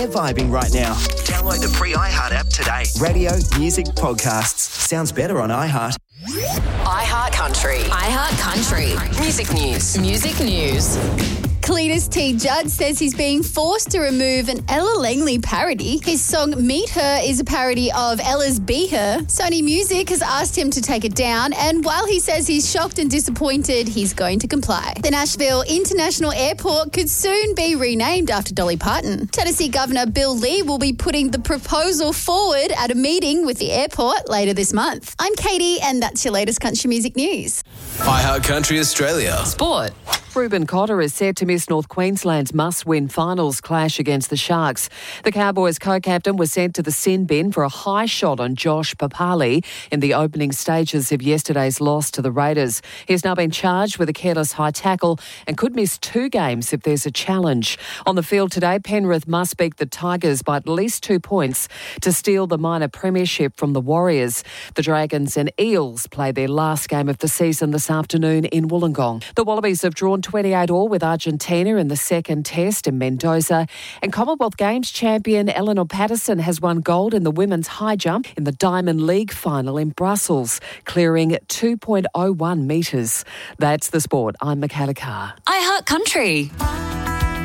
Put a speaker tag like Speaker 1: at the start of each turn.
Speaker 1: they're vibing right now. Download the free iHeart app today. Radio, music, podcasts. Sounds better on iHeart.
Speaker 2: iHeart Country. iHeart Country. Music news. Music news.
Speaker 3: Cletus T. Judd says he's being forced to remove an Ella Langley parody. His song Meet Her is a parody of Ella's Be Her. Sony Music has asked him to take it down, and while he says he's shocked and disappointed, he's going to comply. The Nashville International Airport could soon be renamed after Dolly Parton. Tennessee Governor Bill Lee will be putting the proposal forward at a meeting with the airport later this month. I'm Katie, and that's your latest country music news.
Speaker 4: iHeart Country Australia.
Speaker 2: Sport.
Speaker 5: Ruben Cotter is set to miss North Queensland's must-win finals clash against the Sharks. The Cowboys co-captain was sent to the sin bin for a high shot on Josh Papali in the opening stages of yesterday's loss to the Raiders. He's now been charged with a careless high tackle and could miss 2 games if there's a challenge. On the field today, Penrith must beat the Tigers by at least 2 points to steal the minor premiership from the Warriors. The Dragons and Eels play their last game of the season this afternoon in Wollongong. The Wallabies have drawn 28 all with Argentina in the second test in Mendoza. And Commonwealth Games champion Eleanor Patterson has won gold in the women's high jump in the Diamond League final in Brussels, clearing 2.01 metres. That's the sport. I'm Michaela Carr.
Speaker 2: iHeart Country.